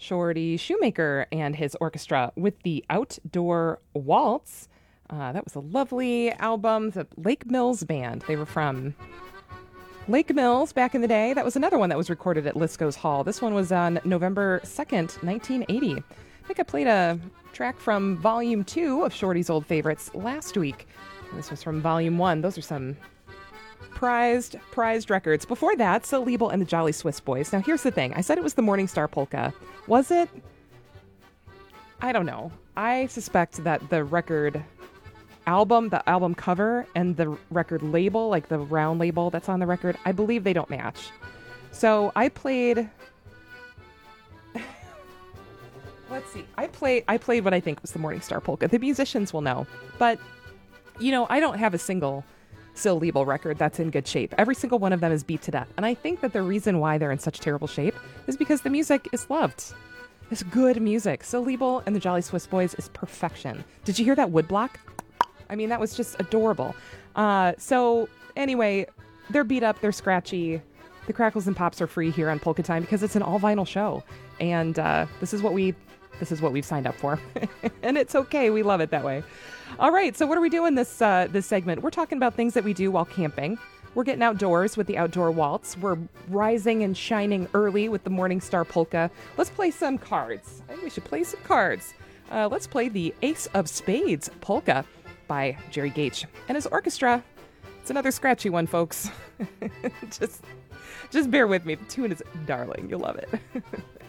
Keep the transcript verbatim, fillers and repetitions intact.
Shorty Shoemaker and his orchestra with the Outdoor Waltz. Uh, that was a lovely album. The Lake Mills Band. They were from Lake Mills back in the day. That was another one that was recorded at Lisco's Hall. This one was on November second, nineteen eighty. I think I played a track from Volume two of Shorty's Old Favorites last week. This was from Volume one. Those are some prized, prized records. Before that, Sil Liebel and the Jolly Swiss Boys. Now, here's the thing. I said it was the Morning Star Polka. Was it? I don't know. I suspect that the record album, the album cover, and the record label, like the round label that's on the record, I believe they don't match. So I played... Let's see. I played I played what I think was the Morning Star Polka. The musicians will know. But, you know, I don't have a single Sil Liebel record that's in good shape. Every single one of them is beat to death. And I think that the reason why they're in such terrible shape is because the music is loved. It's good music. Sil Liebel and the Jolly Swiss Boys is perfection. Did you hear that woodblock? I mean, that was just adorable. Uh, so anyway, they're beat up. They're scratchy. The crackles and pops are free here on Polka Time because it's an all vinyl show. And uh, this is what we... This is what we've signed up for. And it's okay. We love it that way. All right. So what are we doing this uh, this segment? We're talking about things that we do while camping. We're getting outdoors with the Outdoor Waltz. We're rising and shining early with the Morning Star Polka. Let's play some cards. I think we should play some cards. Uh, let's play the Ace of Spades Polka by Jerry Gage and his orchestra. It's another scratchy one, folks. just, just bear with me. The tune is darling. You'll love it.